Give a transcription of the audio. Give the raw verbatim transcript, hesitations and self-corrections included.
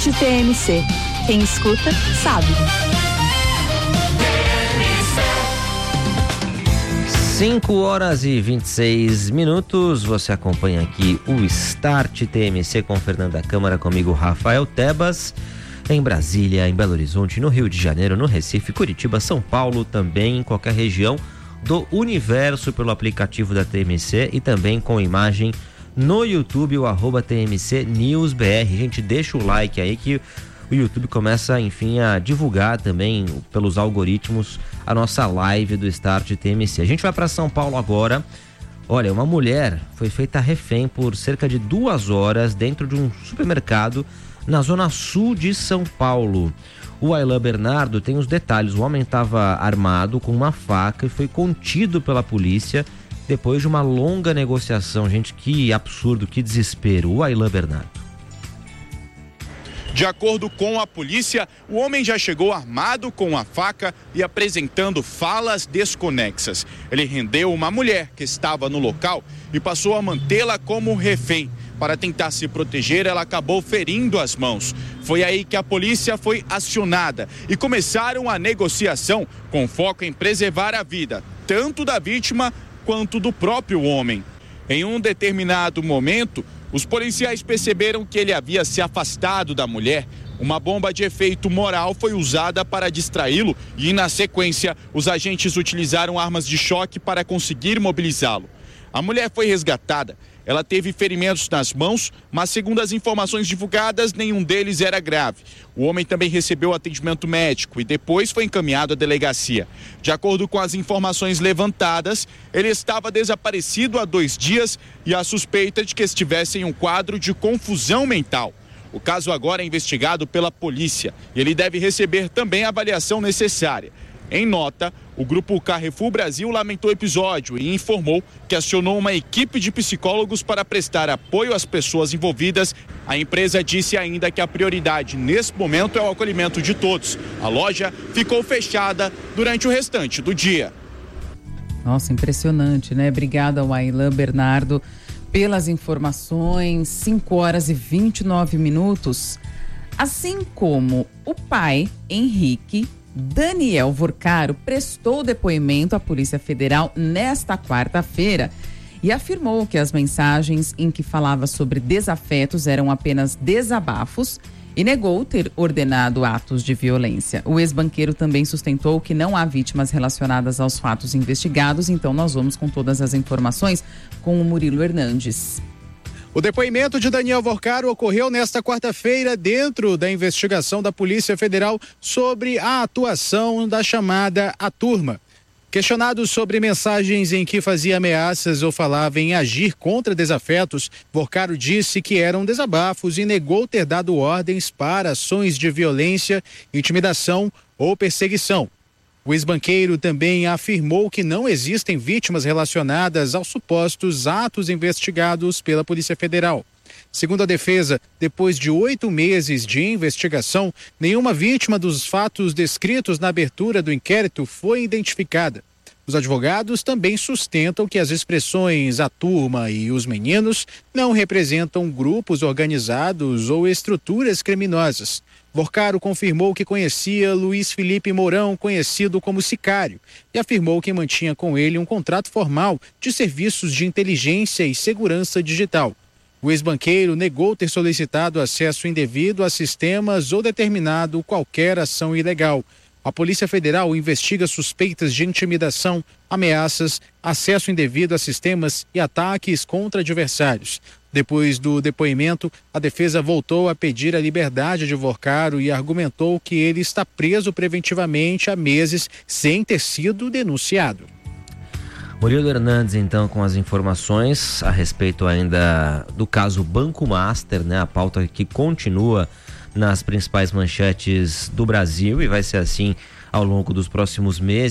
T M C. Quem escuta, sabe. cinco horas e vinte e seis minutos, você acompanha aqui o Start T M C com Fernanda Câmara, comigo Rafael Tebas, em Brasília, em Belo Horizonte, no Rio de Janeiro, no Recife, Curitiba, São Paulo, também em qualquer região do universo pelo aplicativo da T M C e também com imagem no YouTube, o arroba T M C News B R. Gente, deixa o like aí que o YouTube começa, enfim, a divulgar também pelos algoritmos a nossa live do Start T M C. A gente vai para São Paulo agora. Olha, uma mulher foi feita refém por cerca de duas horas dentro de um supermercado na zona sul de São Paulo. O Aylan Bernardo tem os detalhes. O homem estava armado com uma faca e foi contido pela polícia depois de uma longa negociação. Gente, que absurdo, que desespero. O Aylan Bernardo. De acordo com a polícia, o homem já chegou armado com a faca e apresentando falas desconexas. Ele rendeu uma mulher que estava no local e passou a mantê-la como refém. Para tentar se proteger, ela acabou ferindo as mãos. Foi aí que a polícia foi acionada e começaram a negociação com foco em preservar a vida, tanto da vítima quanto do próprio homem. Em um determinado momento, os policiais perceberam que ele havia se afastado da mulher. Uma bomba de efeito moral foi usada para distraí-lo e, na sequência, os agentes utilizaram armas de choque para conseguir mobilizá-lo. A mulher foi resgatada. Ela teve ferimentos nas mãos, mas, segundo as informações divulgadas, nenhum deles era grave. O homem também recebeu atendimento médico e depois foi encaminhado à delegacia. De acordo com as informações levantadas, ele estava desaparecido há dois dias e a suspeita de que estivesse em um quadro de confusão mental. O caso agora é investigado pela polícia e ele deve receber também a avaliação necessária. Em nota, o grupo Carrefour Brasil lamentou o episódio e informou que acionou uma equipe de psicólogos para prestar apoio às pessoas envolvidas. A empresa disse ainda que a prioridade nesse momento é o acolhimento de todos. A loja ficou fechada durante o restante do dia. Nossa, impressionante, né? Obrigada ao Aylan Bernardo pelas informações. cinco horas e vinte e nove minutos. Assim como o pai, Henrique Daniel Vorcaro, prestou depoimento à Polícia Federal nesta quarta-feira e afirmou que as mensagens em que falava sobre desafetos eram apenas desabafos e negou ter ordenado atos de violência. O ex-banqueiro também sustentou que não há vítimas relacionadas aos fatos investigados, então nós vamos com todas as informações com o Murilo Hernandes. O depoimento de Daniel Vorcaro ocorreu nesta quarta-feira dentro da investigação da Polícia Federal sobre a atuação da chamada A Turma. Questionado sobre mensagens em que fazia ameaças ou falava em agir contra desafetos, Vorcaro disse que eram desabafos e negou ter dado ordens para ações de violência, intimidação ou perseguição. O ex-banqueiro também afirmou que não existem vítimas relacionadas aos supostos atos investigados pela Polícia Federal. Segundo a defesa, depois de oito meses de investigação, nenhuma vítima dos fatos descritos na abertura do inquérito foi identificada. Os advogados também sustentam que as expressões a turma e os meninos não representam grupos organizados ou estruturas criminosas. Vorcaro confirmou que conhecia Luiz Felipe Mourão, conhecido como Sicário, e afirmou que mantinha com ele um contrato formal de serviços de inteligência e segurança digital. O ex-banqueiro negou ter solicitado acesso indevido a sistemas ou determinado qualquer ação ilegal. A Polícia Federal investiga suspeitas de intimidação, ameaças, acesso indevido a sistemas e ataques contra adversários. Depois do depoimento, a defesa voltou a pedir a liberdade de Vorcaro e argumentou que ele está preso preventivamente há meses sem ter sido denunciado. Murilo Hernandes, então, com as informações a respeito ainda do caso Banco Master, né? A pauta que continua nas principais manchetes do Brasil e vai ser assim ao longo dos próximos meses.